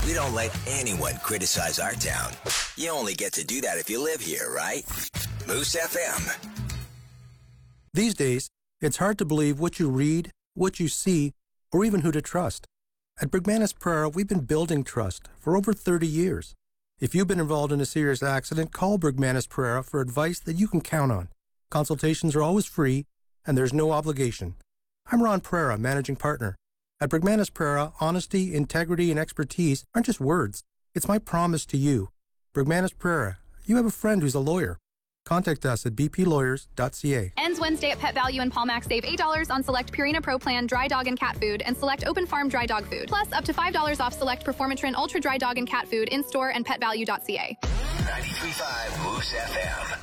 We don't let anyone criticize our town. You only get to do that if you live here, right? Moose FM. These days, it's hard to believe what you read, what you see, or even who to trust. At Brigmanis Prera, we've been building trust for over 30 years. If you've been involved in a serious accident, call Brigmanis Prera for advice that you can count on. Consultations are always free, and there's no obligation. I'm Ron Prera, managing partner. At Brigmanis Prera, honesty, integrity, and expertise aren't just words. It's my promise to you. Brigmanis Prera, you have a friend who's a lawyer. Contact us at bplawyers.ca. Ends Wednesday at Pet Value and Palmax. Save $8 on select Purina Pro Plan dry dog and cat food and select Open Farm dry dog food. Plus, up to $5 off select Performatrin Ultra dry dog and cat food in-store and petvalue.ca. 93.5 Moose FM.